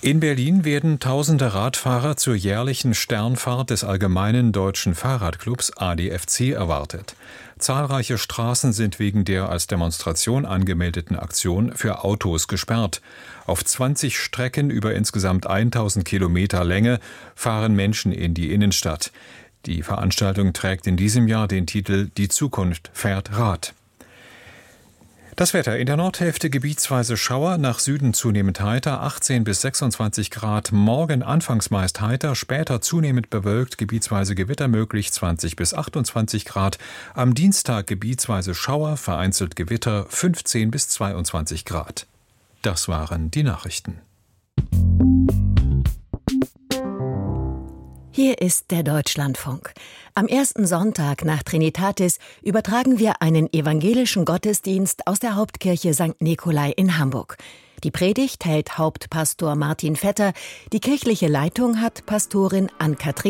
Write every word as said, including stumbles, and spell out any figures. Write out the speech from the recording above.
In Berlin werden tausende Radfahrer zur jährlichen Sternfahrt des Allgemeinen Deutschen Fahrradclubs A D F C erwartet. Zahlreiche Straßen sind wegen der als Demonstration angemeldeten Aktion für Autos gesperrt. Auf zwanzig Strecken über insgesamt tausend Kilometer Länge fahren Menschen in die Innenstadt. Die Veranstaltung trägt in diesem Jahr den Titel »Die Zukunft fährt Rad«. Das Wetter: in der Nordhälfte gebietsweise Schauer, nach Süden zunehmend heiter, achtzehn bis sechsundzwanzig Grad. Morgen anfangs meist heiter, später zunehmend bewölkt, gebietsweise Gewitter möglich, zwanzig bis achtundzwanzig Grad. Am Dienstag gebietsweise Schauer, vereinzelt Gewitter, fünfzehn bis zweiundzwanzig Grad. Das waren die Nachrichten. Hier ist der Deutschlandfunk. Am ersten Sonntag nach Trinitatis übertragen wir einen evangelischen Gottesdienst aus der Hauptkirche Sankt Nikolai in Hamburg. Die Predigt hält Hauptpastor Martin Vetter, die kirchliche Leitung hat Pastorin Ann-Kathrin